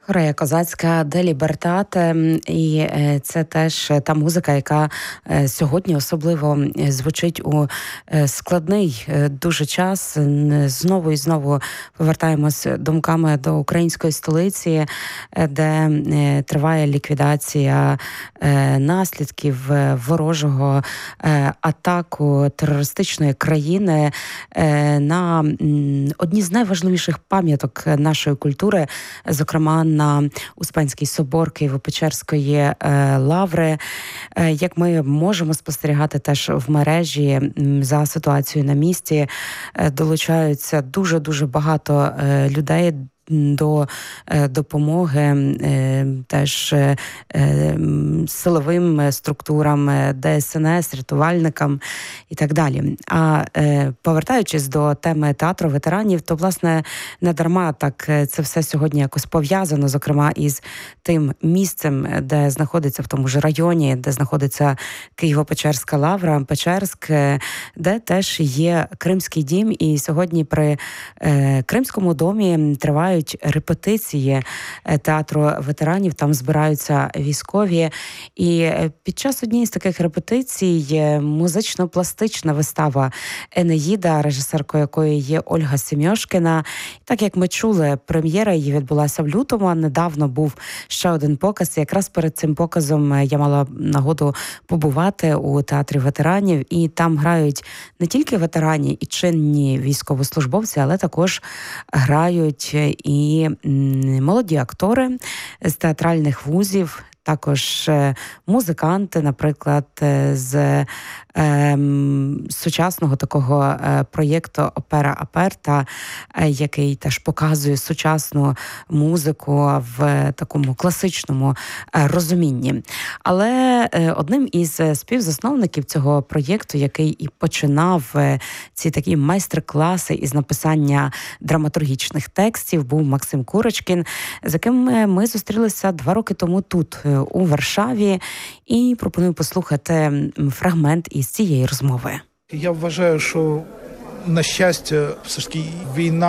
Рея Козацька «Де Лібертате», і це теж та музика, яка сьогодні особливо звучить у складний дуже час. Знову і знову повертаємось думками до української столиці, де триває ліквідація наслідків ворожого атаку терористичної країни на одні з найважливіших пам'яток нашої культури, зокрема на Успенський собор Києво-Печерської лаври. Як ми можемо спостерігати теж в мережі за ситуацією на місці, долучаються дуже багато людей до допомоги теж силовим структурам, ДСНС, рятувальникам і так далі. А повертаючись до теми театру ветеранів, то, власне, не дарма так це все сьогодні якось пов'язано, зокрема, із тим місцем, де знаходиться в тому ж районі, де знаходиться Києво-Печерська лавра, Печерськ, де теж є Кримський дім. І сьогодні при Кримському домі тривають репетиції театру ветеранів, там збираються військові. І під час однієї з таких репетицій музично-пластична вистава «Енеїда», режисеркою якої є Ольга Семьошкіна. Так як ми чули, прем'єра її відбулася в лютому, а недавно був ще один показ. І якраз перед цим показом я мала нагоду побувати у театрі ветеранів, і там грають не тільки ветерані і чинні військовослужбовці, але також грають і молоді актори з театральних вузів, також музиканти, наприклад, з сучасного такого проєкту «Опера Аперта», який теж показує сучасну музику в такому класичному розумінні. Але одним із співзасновників цього проєкту, який і починав ці такі майстер-класи із написання драматургічних текстів, був Максим Курочкін, з яким ми зустрілися 2 роки тому тут, у Варшаві, і пропоную послухати фрагмент із цієї розмови. Я вважаю, що, на щастя, все ж таки війна